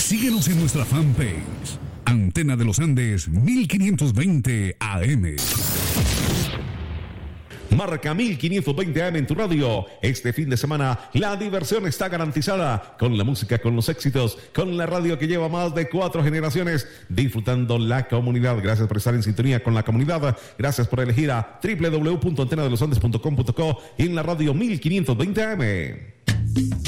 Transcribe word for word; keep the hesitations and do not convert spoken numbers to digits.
Síguenos en nuestra fanpage, Antena de los Andes mil quinientos veinte A M. Marca mil quinientos veinte A M en tu radio. Este fin de semana la diversión está garantizada con la música, con los éxitos, con la radio que lleva más de cuatro generaciones disfrutando la comunidad. Gracias por estar en sintonía con la comunidad. Gracias por elegir a doble u doble u doble u punto antena de los andes punto com punto co y en la radio mil quinientos veinte A M.